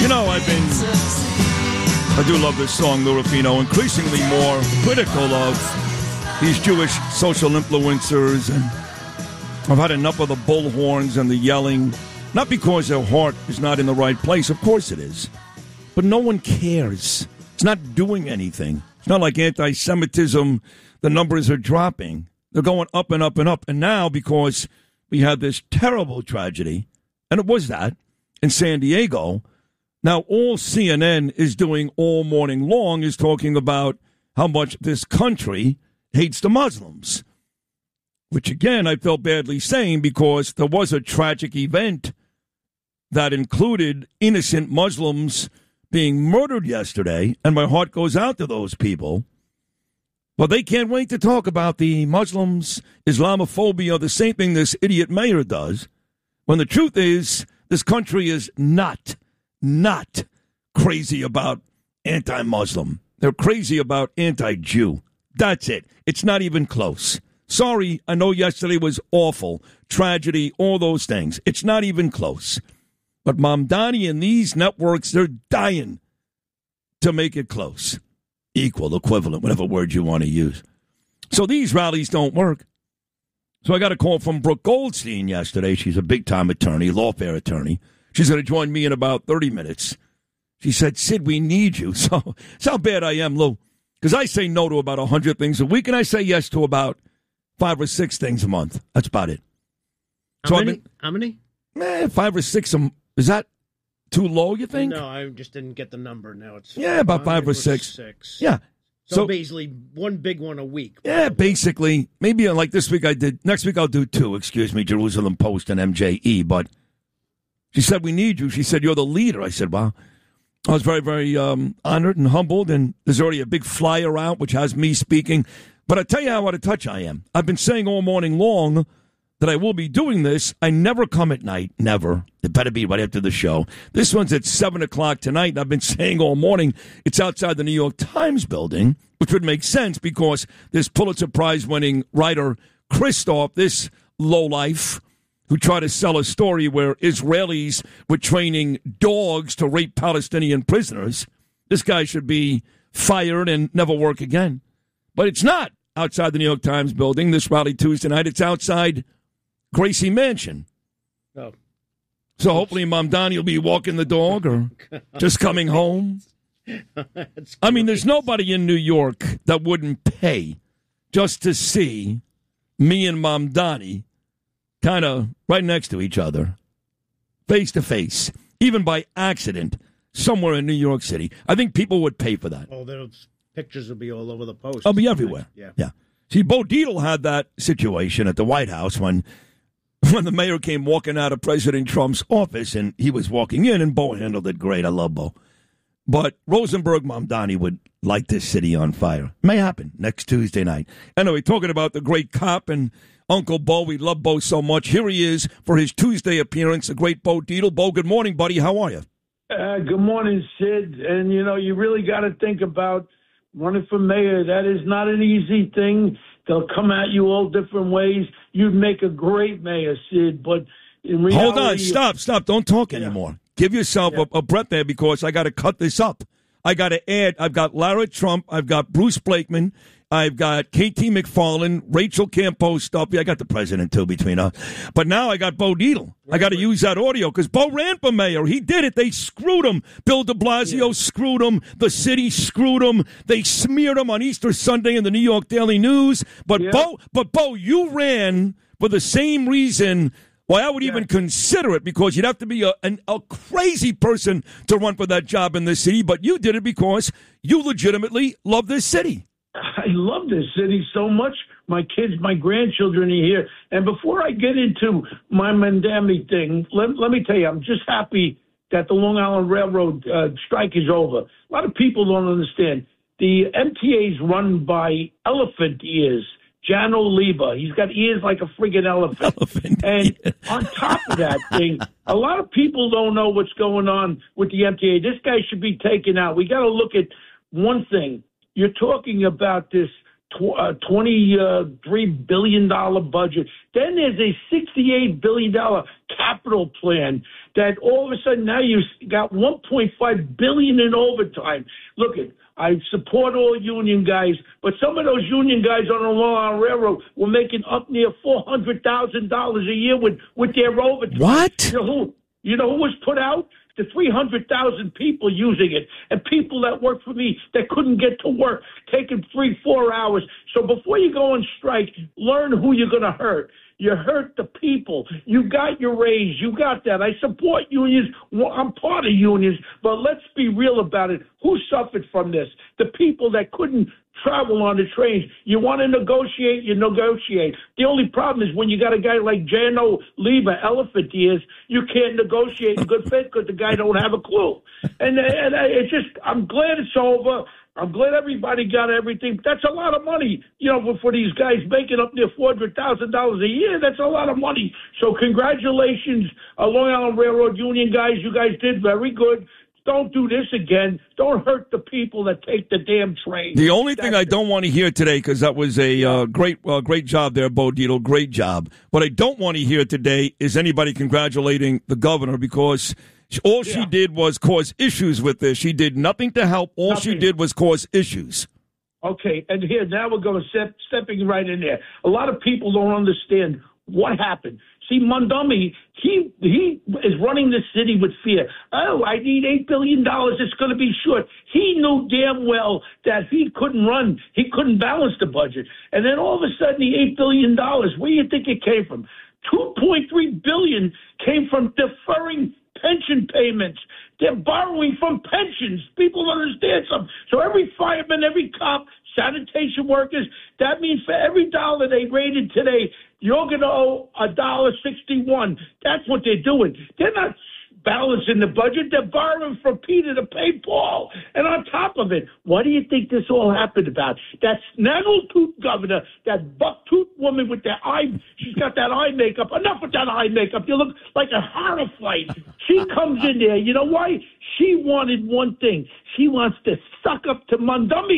I do love this song, Lou Rufino, increasingly more critical of these Jewish social influencers, and I've had enough of the bullhorns and the yelling, not because their heart is not in the right place, of course it is, but no one cares. It's not doing anything. It's not like anti-Semitism, the numbers are dropping. They're going up and up and up, and now because we had this terrible tragedy, and it was that, in San Diego. Now, all CNN is doing all morning long is talking about how much this country hates the Muslims, which, again, I felt badly saying because there was a tragic event that included innocent Muslims being murdered yesterday, and my heart goes out to those people. But they can't wait to talk about the Muslims, Islamophobia, the same thing this idiot mayor does, when the truth is this country is not crazy about anti-Muslim. They're crazy about anti-Jew. That's it. It's not even close. Sorry, I know yesterday was awful. Tragedy, all those things. It's not even close. But Mamdani and these networks, they're dying to make it close. Equal, equivalent, whatever word you want to use. So these rallies don't work. So I got a call from Brooke Goldstein yesterday. She's a big-time attorney, lawfare attorney. She's going to join me in about 30 minutes. She said, Sid, we need you. So it's how bad I am, Lou. Because I say no to about 100 things a week, and I say yes to about 5 or 6 things a month. That's about it. How many? 5 or 6. Is that too low, you think? No, I just didn't get the number. Now it's about 5 or 6. Yeah. So basically one big one a week. Yeah, basically. Maybe like this week I did. Next week I'll do 2, Jerusalem Post and MJE. But she said, we need you. She said, you're the leader. I said, wow. I was very, very honored and humbled. And there's already a big flyer out, which has me speaking. But I tell you how out of touch I am. I've been saying all morning long that I will be doing this. I never come at night. Never. It better be right after the show. This one's at 7 o'clock tonight. And I've been saying all morning it's outside the New York Times building, which would make sense because this Pulitzer Prize-winning writer, Christoph, this lowlife, who tried to sell a story where Israelis were training dogs to rape Palestinian prisoners. This guy should be fired and never work again. But it's not outside the New York Times building, this rally Tuesday night. It's outside Gracie Mansion. Oh. So hopefully Mamdani will be walking the dog or just coming home. I mean, there's nobody in New York that wouldn't pay just to see me and Mamdani kind of right next to each other, face to face, even by accident, somewhere in New York City. I think people would pay for that. Oh, those pictures will be all over the post. I'll be everywhere. Yeah. See, Bo Dietl had that situation at the White House when the mayor came walking out of President Trump's office, and he was walking in, and Bo handled it great. I love Bo. But Rosenberg Mamdani would light this city on fire. May happen next Tuesday night. Anyway, talking about the great cop and Uncle Bo. We love Bo so much. Here he is for his Tuesday appearance, the great Bo Dietl. Bo, good morning, buddy. How are you? Good morning, Sid. And, you really got to think about running for mayor. That is not an easy thing. They'll come at you all different ways. You'd make a great mayor, Sid. But in reality... Hold on. Stop. Don't talk anymore. Give yourself a breath there because I got to cut this up. I got to add, I've got Lara Trump, I've got Bruce Blakeman, I've got KT McFarland, Rachel Campos stuff. Yeah, I got the president, too, between us. But now I got Bo Dietl. I got to use that audio because Bo ran for mayor. He did it. They screwed him. Bill de Blasio screwed him. The city screwed him. They smeared him on Easter Sunday in the New York Daily News. But Bo, you ran for the same reason why I would even consider it, because you'd have to be a crazy person to run for that job in this city. But you did it because you legitimately love this city. I love this city so much. My kids, my grandchildren are here. And before I get into my Mamdani thing, let me tell you, I'm just happy that the Long Island Railroad strike is over. A lot of people don't understand. The MTA is run by elephant ears. Jan Oliva. He's got ears like a friggin' elephant. And on top of that thing, a lot of people don't know what's going on with the MTA. This guy should be taken out. We got to look at one thing. You're talking about this $23 billion budget. Then there's a $68 billion capital plan that all of a sudden now you got $1.5 billion in overtime. Look, I support all union guys, but some of those union guys on the Long Island Railroad were making up near $400,000 a year with their overtime. What? You know who was put out? The 300,000 people using it, and people that work for me that couldn't get to work, taking 3-4 hours. So before you go on strike, learn who you're going to hurt. You hurt the people. You got your raise. You got that. I support unions. Well, I'm part of unions, but let's be real about it. Who suffered from this? The people that couldn't travel on the trains. You want to negotiate, you negotiate. The only problem is when you got a guy like Jano Lieber, elephant ears, you can't negotiate in good faith because the guy don't have a clue. And it's just, I'm glad it's over. I'm glad everybody got everything. That's a lot of money, for these guys making up near $400,000 a year. That's a lot of money. So congratulations, Long Island Railroad Union guys. You guys did very good. Don't do this again. Don't hurt the people that take the damn train. The only thing I don't want to hear today, because that was a great job there, Bo Dietl, great job. What I don't want to hear today is anybody congratulating the governor, because all she did was cause issues with this. She did nothing to help. All she did was cause issues. Okay, and here, now we're going to stepping right in there. A lot of people don't understand what happened. See, Mondumi, he is running the city with fear. Oh, I need $8 billion. It's going to be short. He knew damn well that he couldn't run. He couldn't balance the budget. And then all of a sudden, the $8 billion, where do you think it came from? $2.3 billion came from deferring pension payments. They're borrowing from pensions. People don't understand something. So every fireman, every cop, sanitation workers, that means for every dollar they rated today, you're going to owe $1.61. That's what they're doing. They're not balancing the budget. They're borrowing from Peter to pay Paul. And on top of it, what do you think this all happened about? That snaggletooth governor, that buck-tooth woman with that eye, she's got that eye makeup. Enough with that eye makeup. You look like a horror fight. She comes in there. You know why? She wanted one thing. She wants to suck up to Mondumi.